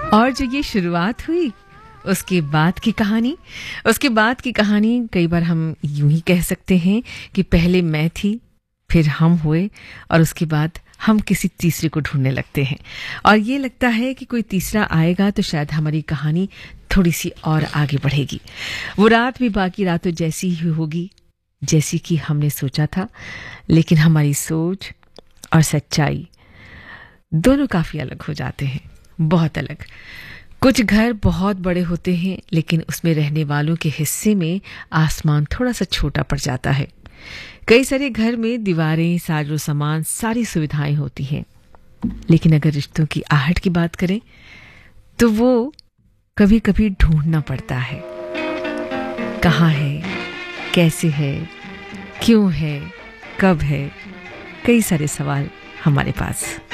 और जो ये शुरुआत हुई उसके बाद की कहानी कई बार हम यूं ही कह सकते हैं कि पहले मैं थी, फिर हम हुए और उसके बाद हम किसी तीसरे को ढूंढने लगते हैं और ये लगता है कि कोई तीसरा आएगा तो शायद हमारी कहानी थोड़ी सी और आगे बढ़ेगी। वो रात भी बाकी रातों जैसी ही होगी जैसी कि हमने सोचा था, लेकिन हमारी सोच और सच्चाई दोनों काफी अलग हो जाते हैं, बहुत अलग। कुछ घर बहुत बड़े होते हैं लेकिन उसमें रहने वालों के हिस्से में आसमान थोड़ा सा छोटा पड़ जाता है। कई सारे घर में दीवारें, साजो सामान, सारी सुविधाएं होती हैं, लेकिन अगर रिश्तों की आहट की बात करें तो वो कभी कभी ढूंढना पड़ता है। कहाँ है, कैसे है, क्यों है, कब है, कई सारे सवाल हमारे पास।